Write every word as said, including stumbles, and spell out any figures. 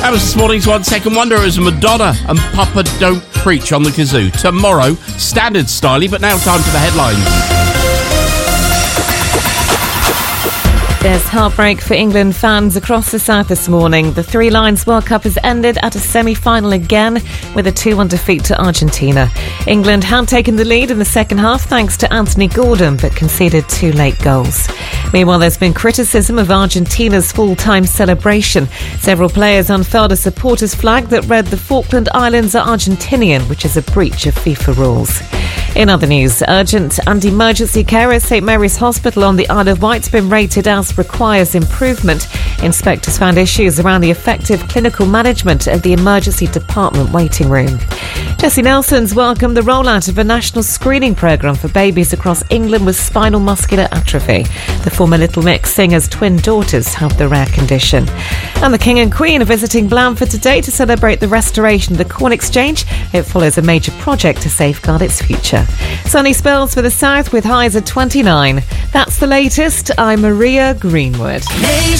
That was this morning's One Second Wonder. It was Madonna and Papa Don't Preach on the kazoo. Tomorrow, standard styly, but now time for the headlines. There's heartbreak for England fans across the south this morning. The Three Lions World Cup has ended at a semi-final again with a two one defeat to Argentina. England had taken the lead in the second half thanks to Anthony Gordon, but conceded two late goals. Meanwhile, there's been criticism of Argentina's full-time celebration. Several players unfurled a supporters' flag that read "The Falkland Islands are Argentinian," which is a breach of FIFA rules. In other news, urgent and emergency care at St Mary's Hospital on the Isle of Wight's been rated as requires improvement. Inspectors found issues around the effective clinical management of the emergency department waiting room. Jessie Nelson's welcomed the rollout of a national screening programme for babies across England with spinal muscular atrophy. The former Little Mix singer's twin daughters have the rare condition. And the King and Queen are visiting Blandford today to celebrate the restoration of the Corn Exchange. It follows a major project to safeguard its future. Sunny spells for the south with highs at twenty-nine. That's the latest. I'm Maria Greenwood.